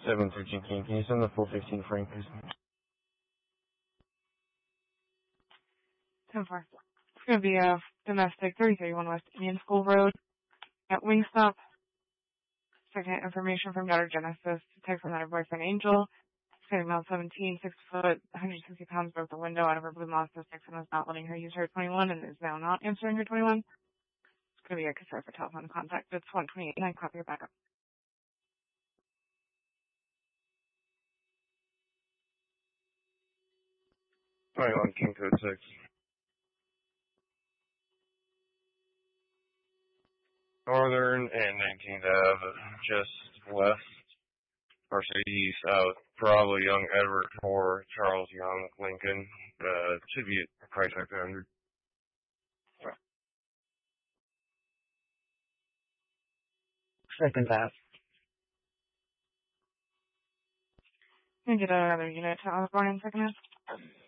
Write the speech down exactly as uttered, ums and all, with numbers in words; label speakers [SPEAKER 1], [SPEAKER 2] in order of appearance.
[SPEAKER 1] seven thirteen, can you send the four fifteen frame, please?
[SPEAKER 2] ten four. It's going to be a domestic thirty thirty-one West Indian School Road at Wingstop. Second information from daughter Genesis. Text from her boyfriend Angel. Setting male seventeen, six foot, one hundred sixty pounds, broke the window out of her blue Mazda six and was not letting her use her twenty-one and is now not answering her twenty-one. It's going to be a concern for telephone contact. It's one twenty-eight nine. Copy your backup.
[SPEAKER 1] twenty-one, King Code six. Northern and nineteenth Ave, just west, or say east, south, probably Young Edward four, Charles Young, Lincoln. Uh, should be a price like one hundred.
[SPEAKER 3] Second that.
[SPEAKER 2] Can you get another unit to Osborne in second half?